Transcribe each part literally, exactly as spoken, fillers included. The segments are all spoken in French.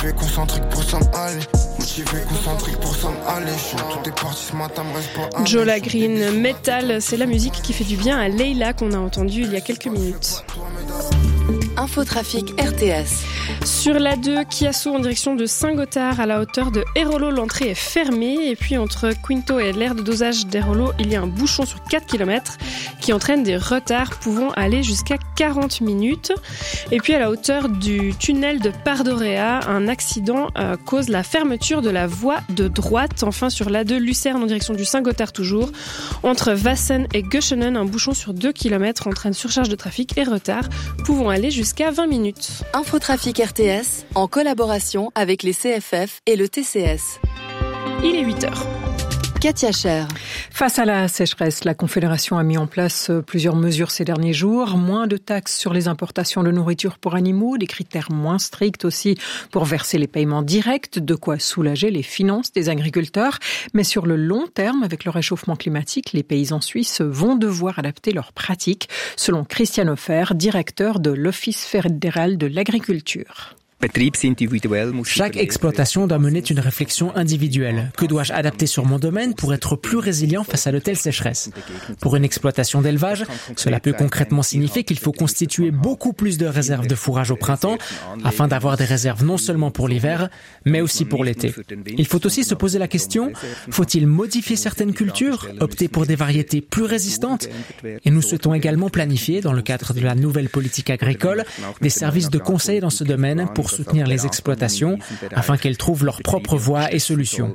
Motivé, concentrique pour s'en aller. Motivé, concentrique pour s'en aller. Tout est parti ce matin, me reste pas. Jola Green, Metal, c'est la musique qui fait du bien à Leila qu'on a entendue il y a quelques minutes. Infotrafic R T S. Sur l'A deux, Chiasso en direction de Saint-Gothard à la hauteur de Hérolo, l'entrée est fermée. Et puis entre Quinto et l'aire de dosage d'Hérolo, il y a un bouchon sur quatre kilomètres qui entraîne des retards pouvant aller jusqu'à quarante minutes. Et puis à la hauteur du tunnel de Pardoréa, un accident euh, cause la fermeture de la voie de droite. Enfin sur l'A deux, Lucerne en direction du Saint-Gothard toujours. Entre Vassen et Göschenen, un bouchon sur deux kilomètres entraîne surcharge de trafic et retard pouvant aller jusqu'à vingt minutes. Infotrafic R T S en collaboration avec les C F F et le T C S. Il est huit heures. Katia Cher. Face à la sécheresse, la Confédération a mis en place plusieurs mesures ces derniers jours. Moins de taxes sur les importations de nourriture pour animaux, des critères moins stricts aussi pour verser les paiements directs, de quoi soulager les finances des agriculteurs. Mais sur le long terme, avec le réchauffement climatique, les paysans suisses vont devoir adapter leurs pratiques, selon Christian Hofer, directeur de l'Office fédéral de l'agriculture. Chaque exploitation doit mener une réflexion individuelle. Que dois-je adapter sur mon domaine pour être plus résilient face à de telles sécheresses ? Pour une exploitation d'élevage, cela peut concrètement signifier qu'il faut constituer beaucoup plus de réserves de fourrage au printemps afin d'avoir des réserves non seulement pour l'hiver, mais aussi pour l'été. Il faut aussi se poser la question, faut-il modifier certaines cultures, opter pour des variétés plus résistantes ? Et nous souhaitons également planifier, dans le cadre de la nouvelle politique agricole, des services de conseil dans ce domaine pour soutenir les exploitations afin qu'elles trouvent leur propre voie et solutions.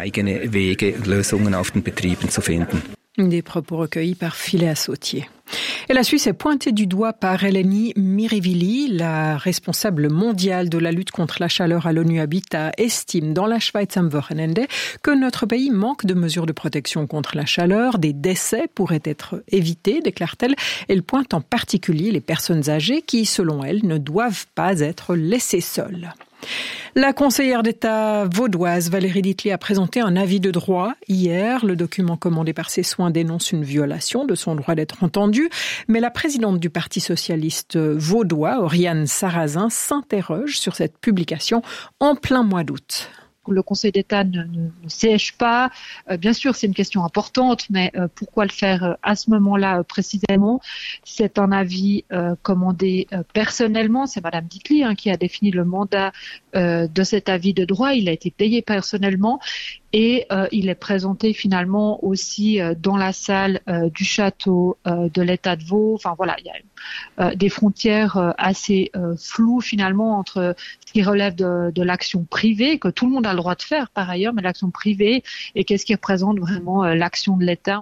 Des propos recueillis par Philéa Sautier. Et la Suisse est pointée du doigt par Eleni Mirivili, la responsable mondiale de la lutte contre la chaleur à l'ONU Habitat, estime dans la Schweiz am Wochenende que notre pays manque de mesures de protection contre la chaleur. Des décès pourraient être évités, déclare-t-elle. Elle pointe en particulier les personnes âgées qui, selon elle, ne doivent pas être laissées seules. La conseillère d'État vaudoise Valérie Ditli a présenté un avis de droit hier. Le document commandé par ses soins dénonce une violation de son droit d'être entendue. Mais la présidente du Parti socialiste vaudois, Oriane Sarrazin, s'interroge sur cette publication en plein mois d'août. Le Conseil d'État ne, ne, ne siège pas. Euh, bien sûr, c'est une question importante, mais euh, pourquoi le faire euh, à ce moment-là euh, précisément ? C'est un avis euh, commandé euh, personnellement. C'est Madame Ditli hein, qui a défini le mandat euh, de cet avis de droit. Il a été payé personnellement et euh, il est présenté finalement aussi euh, dans la salle euh, du château euh, de l'État de Vaud. Enfin voilà, il y a euh, des frontières euh, assez euh, floues finalement entre ce qui relève de, de l'action privée que tout le monde a le droit de faire par ailleurs, mais l'action privée et qu'est-ce qui représente vraiment euh, l'action de l'État.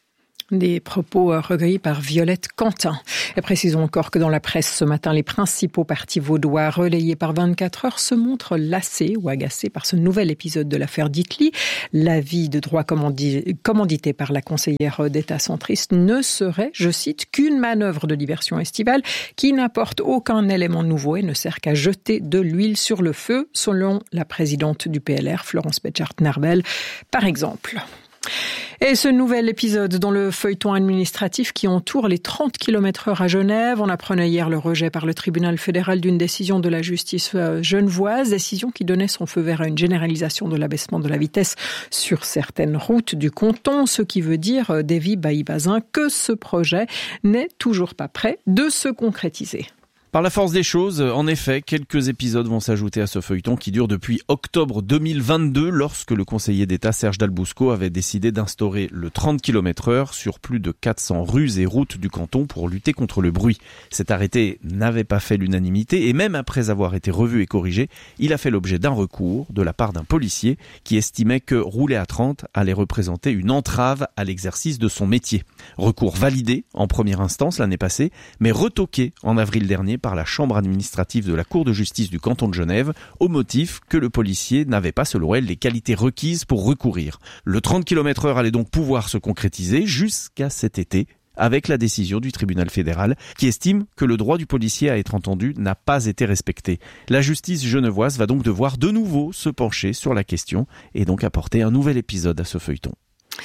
Des propos recueillis par Violette Quentin. Et précisons encore que dans la presse ce matin, les principaux partis vaudois relayés par vingt-quatre heures se montrent lassés ou agacés par ce nouvel épisode de l'affaire Ditli. L'avis de droit commandi- commandité par la conseillère d'État centriste ne serait, je cite, qu'une manœuvre de diversion estivale qui n'apporte aucun élément nouveau et ne sert qu'à jeter de l'huile sur le feu, selon la présidente du P L R, Florence Betchart-Narbel, par exemple. Et ce nouvel épisode dans le feuilleton administratif qui entoure les trente kilomètres heure à Genève. On apprenait hier le rejet par le tribunal fédéral d'une décision de la justice genevoise, décision qui donnait son feu vert à une généralisation de l'abaissement de la vitesse sur certaines routes du canton, ce qui veut dire, Davy Bailly-Bazin, que ce projet n'est toujours pas prêt de se concrétiser. Par la force des choses, en effet, quelques épisodes vont s'ajouter à ce feuilleton qui dure depuis octobre deux mille vingt-deux, lorsque le conseiller d'État Serge Dalbousco avait décidé d'instaurer le trente kilomètres heure sur plus de quatre cents rues et routes du canton pour lutter contre le bruit. Cet arrêté n'avait pas fait l'unanimité et même après avoir été revu et corrigé, il a fait l'objet d'un recours de la part d'un policier qui estimait que rouler à trente allait représenter une entrave à l'exercice de son métier. Recours validé en première instance l'année passée, mais retoqué en avril dernier par la chambre administrative de la Cour de justice du canton de Genève au motif que le policier n'avait pas, selon elle, les qualités requises pour recourir. Le trente kilomètres heure allait donc pouvoir se concrétiser jusqu'à cet été avec la décision du tribunal fédéral qui estime que le droit du policier à être entendu n'a pas été respecté. La justice genevoise va donc devoir de nouveau se pencher sur la question et donc apporter un nouvel épisode à ce feuilleton.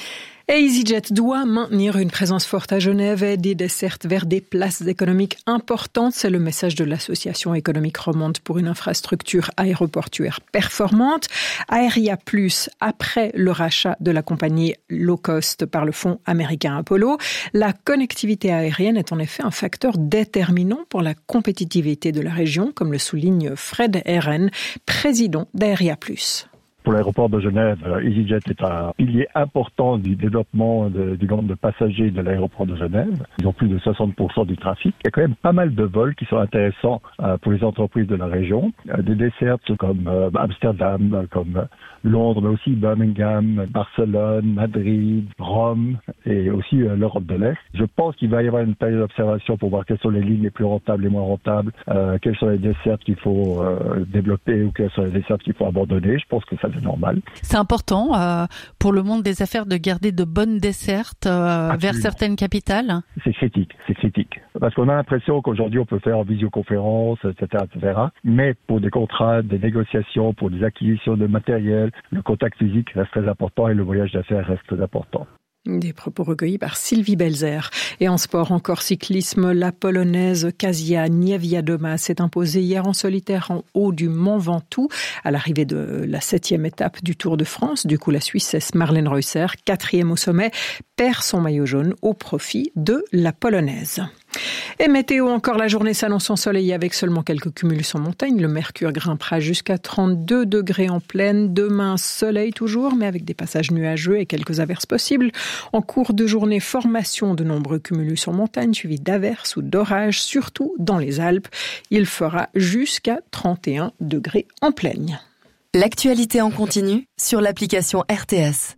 Et EasyJet doit maintenir une présence forte à Genève et des dessertes vers des places économiques importantes. C'est le message de l'Association économique romande pour une infrastructure aéroportuaire performante. Aeria Plus, après le rachat de la compagnie low cost par le fonds américain Apollo, la connectivité aérienne est en effet un facteur déterminant pour la compétitivité de la région, comme le souligne Fred Herren, président d'Aeria Plus. Pour l'aéroport de Genève, EasyJet est un pilier important du développement de, du nombre de passagers de l'aéroport de Genève. Ils ont plus de soixante pour cent du trafic. Il y a quand même pas mal de vols qui sont intéressants euh, pour les entreprises de la région. Euh, des dessertes comme euh, Amsterdam, comme euh, Londres, mais aussi Birmingham, Barcelone, Madrid, Rome et aussi euh, l'Europe de l'Est. Je pense qu'il va y avoir une période d'observation pour voir quelles sont les lignes les plus rentables, les moins rentables, euh, quelles sont les dessertes qu'il faut euh, développer ou quelles sont les dessertes qu'il faut abandonner. Je pense que ça normal. C'est important euh, pour le monde des affaires de garder de bonnes dessertes euh, vers certaines capitales. C'est critique, c'est critique. Parce qu'on a l'impression qu'aujourd'hui on peut faire en visioconférence, et cetera, et cetera. Mais pour des contrats, des négociations, pour des acquisitions de matériel, le contact physique reste très important et le voyage d'affaires reste très important. Des propos recueillis par Sylvie Belzer. Et en sport, encore cyclisme, la Polonaise Kasia Niewiadoma s'est imposée hier en solitaire en haut du Mont Ventoux à l'arrivée de la septième étape du Tour de France. Du coup, la Suissesse Marlène Reusser, quatrième au sommet, perd son maillot jaune au profit de la Polonaise. Et météo, encore la journée s'annonce ensoleillée avec seulement quelques cumulus en montagne. Le mercure grimpera jusqu'à trente-deux degrés en plaine. Demain, soleil toujours, mais avec des passages nuageux et quelques averses possibles. En cours de journée, formation de nombreux cumulus en montagne, suivis d'averses ou d'orages, surtout dans les Alpes. Il fera jusqu'à trente et un degrés en plaine. L'actualité en continu sur l'application R T S.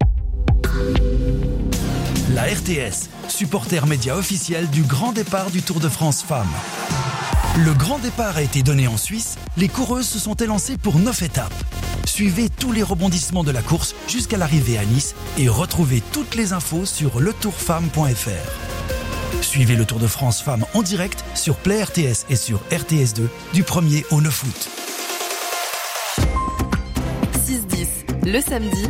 La R T S, supporter média officiel du grand départ du Tour de France Femmes. Le grand départ a été donné en Suisse, les coureuses se sont élancées pour neuf étapes. Suivez tous les rebondissements de la course jusqu'à l'arrivée à Nice et retrouvez toutes les infos sur le tour femme point f r. Suivez le Tour de France Femmes en direct sur Play R T S et sur R T S deux du premier au neuf août. six dix, le samedi.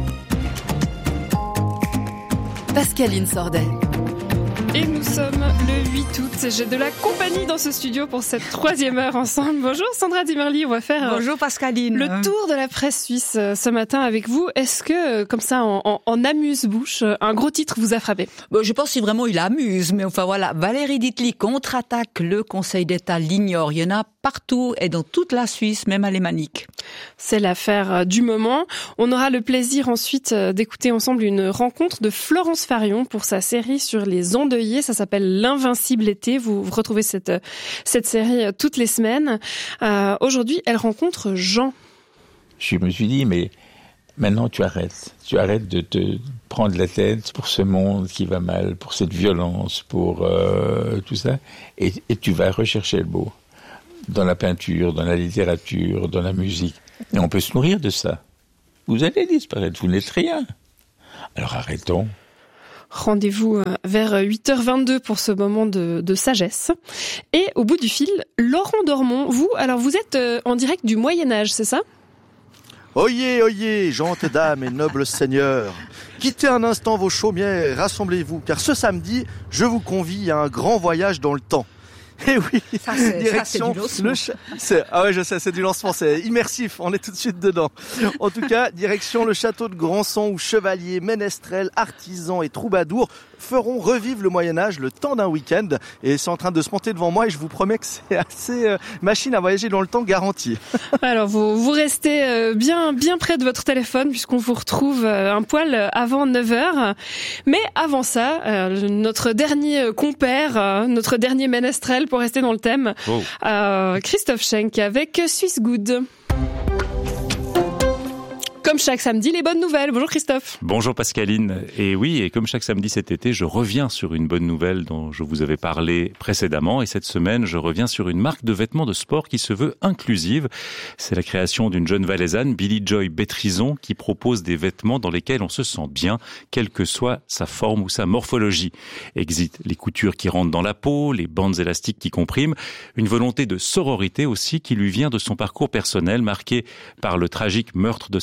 Pascaline Sordet. Et nous sommes le huit août. J'ai de la compagnie dans ce studio pour cette troisième heure ensemble. Bonjour Sandra Dimerli, on va faire Bonjour Pascaline. le tour de la presse suisse ce matin avec vous. Est-ce que, comme ça, en, en, en amuse-bouche, un gros titre vous a frappé? Bon, je pense si vraiment il amuse, mais enfin voilà, Valérie Dietli contre-attaque, le Conseil d'État l'ignore. Il y en a partout et dans toute la Suisse, même à Lémanique. C'est l'affaire du moment. On aura le plaisir ensuite d'écouter ensemble une rencontre de Florence Farion pour sa série sur les endeuillés. Ça s'appelle L'Invincible été. Vous, vous retrouvez cette, cette série toutes les semaines. Euh, aujourd'hui, elle rencontre Jean. Je me suis dit, mais maintenant tu arrêtes. Tu arrêtes de te prendre la tête pour ce monde qui va mal, pour cette violence, pour euh, tout ça. Et, et tu vas rechercher le beau. Dans la peinture, dans la littérature, dans la musique. Et on peut se nourrir de ça. Vous allez disparaître, vous n'êtes rien. Alors arrêtons. Rendez-vous vers huit heures vingt-deux pour ce moment de, de sagesse. Et au bout du fil, Laurent Dormont, vous, alors vous êtes en direct du Moyen-Âge, c'est ça ? Oyez, oyez, gentes dames et nobles seigneurs, quittez un instant vos chaumières et rassemblez-vous, car ce samedi, je vous convie à un grand voyage dans le temps. Eh oui, ça c'est, direction ça, c'est du le ch- c'est, ah ouais, je sais, c'est du lancement, c'est immersif, on est tout de suite dedans. En tout cas, direction le château de Grandson où chevaliers, ménestrels, artisans et troubadours feront revivre le Moyen-Âge le temps d'un week-end. Et c'est en train de se monter devant moi et je vous promets que c'est assez euh, machine à voyager dans le temps garantie. Alors, vous, vous restez euh, bien, bien près de votre téléphone puisqu'on vous retrouve euh, un poil avant neuf heures. Mais avant ça, euh, notre dernier compère, euh, notre dernier ménestrel pour rester dans le thème, oh. euh, Christophe Schenk avec Swiss Good. Comme chaque samedi, les bonnes nouvelles. Bonjour Christophe. Bonjour Pascaline. Et oui, et comme chaque samedi cet été, je reviens sur une bonne nouvelle dont je vous avais parlé précédemment. Et cette semaine, je reviens sur une marque de vêtements de sport qui se veut inclusive. C'est la création d'une jeune valaisanne, Billy Joy Bétrison, qui propose des vêtements dans lesquels on se sent bien, quelle que soit sa forme ou sa morphologie. Exit les coutures qui rentrent dans la peau, les bandes élastiques qui compriment, une volonté de sororité aussi qui lui vient de son parcours personnel marqué par le tragique meurtre de sa mère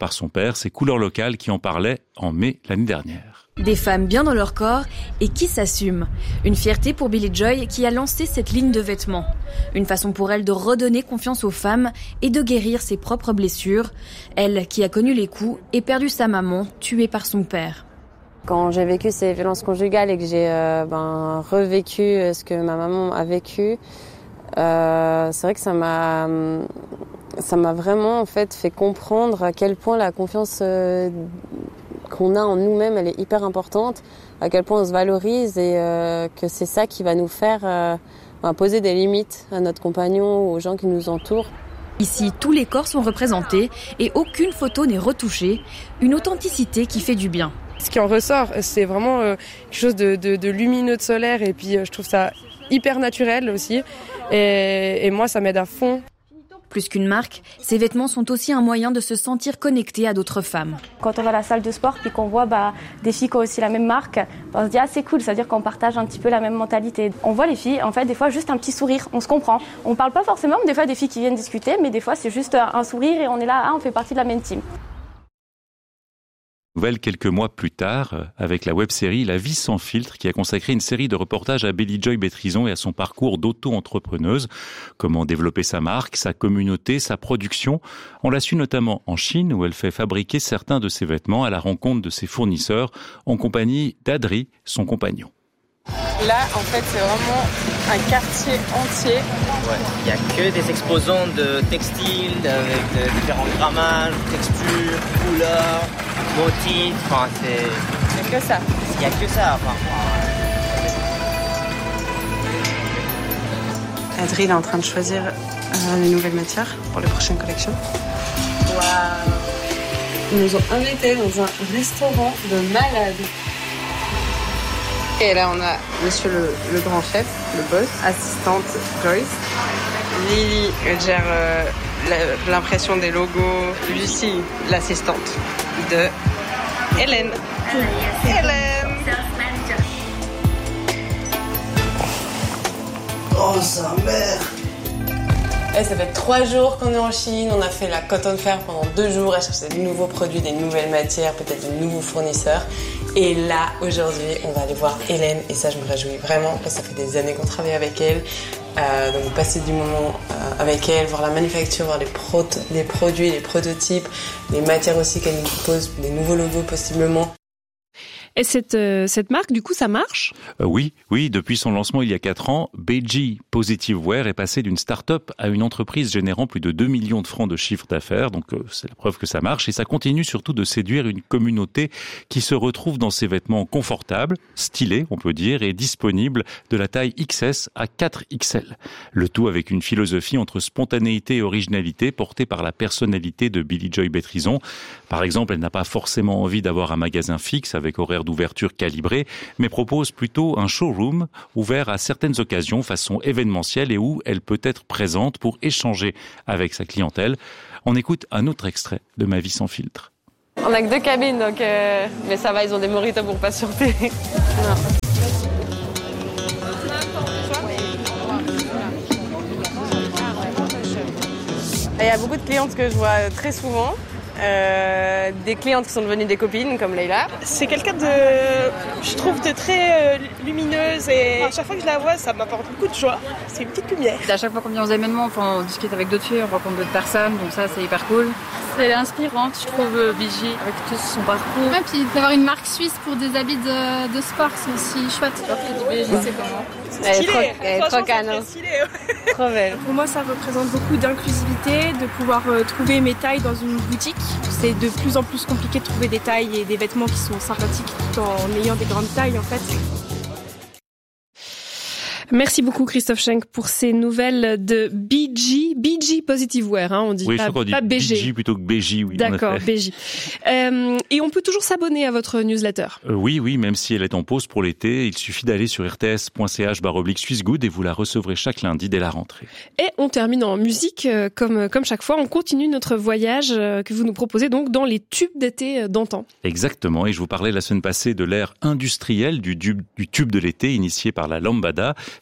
par son père. C'est Couleurs locales qui en parlait en mai l'année dernière. Des femmes bien dans leur corps et qui s'assument. Une fierté pour Billie Joy qui a lancé cette ligne de vêtements. Une façon pour elle de redonner confiance aux femmes et de guérir ses propres blessures. Elle qui a connu les coups et perdu sa maman, tuée par son père. Quand j'ai vécu ces violences conjugales et que j'ai euh, ben, revécu ce que ma maman a vécu, euh, c'est vrai que ça m'a, ça m'a vraiment en fait fait comprendre à quel point la confiance euh, qu'on a en nous-mêmes, elle est hyper importante, à quel point on se valorise et euh, que c'est ça qui va nous faire euh, ben, poser des limites à notre compagnon ou aux gens qui nous entourent. Ici, tous les corps sont représentés et aucune photo n'est retouchée. Une authenticité qui fait du bien. Ce qui en ressort, c'est vraiment euh, quelque chose de, de, de lumineux, de solaire, et puis euh, je trouve ça hyper naturel aussi. Et, et moi, ça m'aide à fond. Plus qu'une marque, ces vêtements sont aussi un moyen de se sentir connecté à d'autres femmes. Quand on va à la salle de sport puis qu'on voit bah, des filles qui ont aussi la même marque, bah, on se dit ah c'est cool, c'est-à-dire qu'on partage un petit peu la même mentalité. On voit les filles, en fait des fois juste un petit sourire, on se comprend. On parle pas forcément, des fois des filles qui viennent discuter, mais des fois c'est juste un sourire et on est là, ah, on fait partie de la même team. Nouvelle quelques mois plus tard, avec la web-série La vie sans filtre, qui a consacré une série de reportages à Billie Joy Bétrison et à son parcours d'auto-entrepreneuse. Comment développer sa marque, sa communauté, sa production. On l'a su notamment en Chine, où elle fait fabriquer certains de ses vêtements à la rencontre de ses fournisseurs, en compagnie d'Adri, son compagnon. Là, en fait, c'est vraiment un quartier entier. Ouais, il n'y a que des exposants de textiles avec de différents grammages, textures, couleurs, motifs. Enfin, c'est. Il n'y a que ça. Il n'y a que ça. Enfin. Adri, il est en train de choisir euh, les nouvelles matières pour les prochaines collections. Waouh! Ils nous ont invités dans un restaurant de malades. Et là, on a monsieur le, le grand chef, le boss, assistante Joyce. Lily, elle gère euh, l'impression des logos. Lucie, l'assistante de Hélène. Hélène. Oh, sa mère. Et ça fait trois jours qu'on est en Chine. On a fait la Cotton Fair pendant deux jours à chercher de nouveaux produits, des nouvelles matières, peut-être de nouveaux fournisseurs. Et là, aujourd'hui, on va aller voir Hélène. Et ça, je me réjouis vraiment parce que ça fait des années qu'on travaille avec elle. Euh, donc, passer du moment euh, avec elle, voir la manufacture, voir les, pro- les produits, les prototypes, les matières aussi qu'elle nous propose, des nouveaux logos possiblement. Et cette, euh, cette marque, du coup, ça marche ? euh, Oui, oui. Depuis son lancement il y a quatre ans, Beiji Positive Wear est passé d'une start-up à une entreprise générant plus de deux millions de francs de chiffre d'affaires. Donc, euh, c'est la preuve que ça marche. Et ça continue surtout de séduire une communauté qui se retrouve dans ses vêtements confortables, stylés, on peut dire, et disponibles de la taille X S à quatre X L. Le tout avec une philosophie entre spontanéité et originalité portée par la personnalité de Billie Joy Bétrison. Par exemple, elle n'a pas forcément envie d'avoir un magasin fixe avec horaire d'ouverture calibrée, mais propose plutôt un showroom ouvert à certaines occasions façon événementielle et où elle peut être présente pour échanger avec sa clientèle. On écoute un autre extrait de Ma vie sans filtre. On n'a que deux cabines, donc euh... mais ça va, ils ont des moritos pour patienter. Il y a beaucoup de clientes que je vois très souvent. Euh, des clientes qui sont devenues des copines comme Leïla. C'est quelqu'un de, je trouve, de très euh, lumineuse et à chaque fois que je la vois, ça m'apporte beaucoup de joie. C'est une petite lumière. À chaque fois qu'on vient aux événements, enfin, on discute avec d'autres filles, on rencontre d'autres personnes, donc ça c'est hyper cool. Elle est inspirante, je trouve, Vigie, avec tout son parcours. Ouais, puis d'avoir une marque suisse pour des habits de, de sport, c'est aussi chouette. Je sais comment. Elle est trop, elle est trop canon. Trop belle. Pour moi, ça représente beaucoup d'inclusivité, de pouvoir euh, trouver mes tailles dans une boutique. C'est de plus en plus compliqué de trouver des tailles et des vêtements qui sont sympathiques tout en ayant des grandes tailles, en fait. Merci beaucoup Christophe Schenk pour ces nouvelles de Beiji, Beiji Positive Wear, hein, on dit oui, pas, on dit pas B G. Beiji plutôt que Beiji, oui. D'accord, Beiji. Euh, et on peut toujours s'abonner à votre newsletter. Euh, oui, oui, même si elle est en pause pour l'été, il suffit d'aller sur r t s point c h barre oblique Swissgood et vous la recevrez chaque lundi dès la rentrée. Et on termine en musique, euh, comme comme chaque fois, on continue notre voyage euh, que vous nous proposez donc dans les tubes d'été d'antan. Exactement, et je vous parlais la semaine passée de l'ère industrielle du, du, du tube de l'été initié par la Lambada.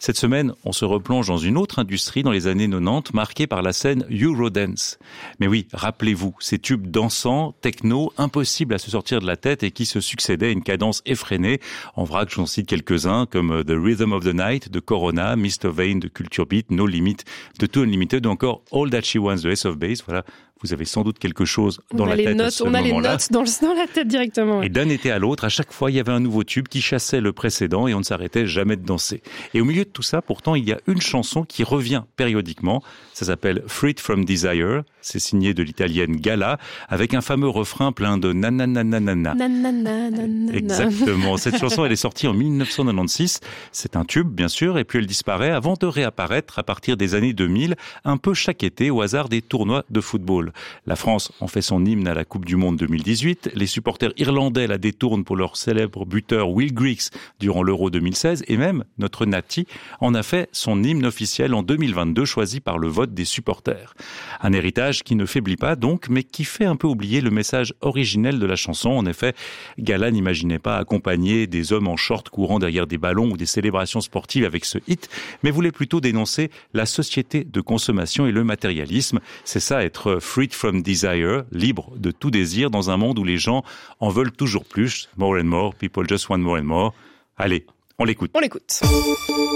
Cette semaine, on se replonge dans une autre industrie dans les années quatre-vingt-dix, marquée par la scène Eurodance. Mais oui, rappelez-vous, ces tubes dansants, techno, impossibles à se sortir de la tête et qui se succédaient à une cadence effrénée. En vrac, j'en cite quelques-uns, comme The Rhythm of the Night de Corona, mister Vain de Culture Beat, No Limit de Too Unlimited ou encore All That She Wants de Ace of Base. Voilà. Vous avez sans doute quelque chose dans on la a les tête notes, à ce on a moment-là. les notes dans, le, dans la tête directement. Ouais. Et d'un été à l'autre, à chaque fois, il y avait un nouveau tube qui chassait le précédent et on ne s'arrêtait jamais de danser. Et au milieu de tout ça, pourtant, il y a une chanson qui revient périodiquement. Ça s'appelle Freed from Desire. C'est signé de l'italienne Gala, avec un fameux refrain plein de nanananana. Nanananana. Exactement. Cette chanson, elle est sortie en dix-neuf cent quatre-vingt-seize. C'est un tube, bien sûr, et puis elle disparaît avant de réapparaître à partir des années deux mille, un peu chaque été au hasard des tournois de football. La France en fait son hymne à la Coupe du Monde deux mille dix-huit. Les supporters irlandais la détournent pour leur célèbre buteur Will Griggs durant l'Euro deux mille seize. Et même notre Nati en a fait son hymne officiel en deux mille vingt-deux, choisi par le vote des supporters. Un héritage qui ne faiblit pas donc, mais qui fait un peu oublier le message originel de la chanson. En effet, Gala n'imaginait pas accompagner des hommes en short courant derrière des ballons ou des célébrations sportives avec ce hit, mais voulait plutôt dénoncer la société de consommation et le matérialisme. C'est ça, être freed from desire, libre de tout désir dans un monde où les gens en veulent toujours plus. More and more, people just want more and more. Allez, on l'écoute. On l'écoute.